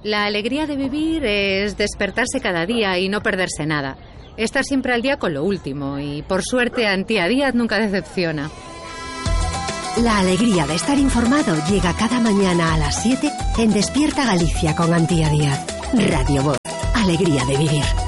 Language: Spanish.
La alegría de vivir es despertarse cada día y no perderse nada. Estar siempre al día con lo último y, por suerte, Antía Díaz nunca decepciona. La alegría de estar informado llega cada mañana a las 7 en Despierta Galicia con Antía Díaz. Radio Voz. Alegría de vivir.